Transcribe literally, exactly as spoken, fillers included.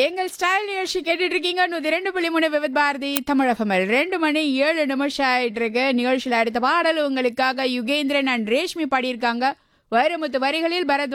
எங்கள் ஸ்டைல் நிகழ்ச்சி கேட்டுட்டு இருக்கீங்க. நூத்தி ரெண்டு புள்ளி மூணு விவித் பாரதி தமிழகமல் ரெண்டு மணி ஏழு நிமிஷம் ஆயிட்டு இருக்கு. நிகழ்ச்சியில் அடுத்த பாடல் உங்களுக்காக யுகேந்திரன் அண்ட் ரேஷ்மி பாடியிருக்காங்க. வைரமுத்து வரிகளில் பரத்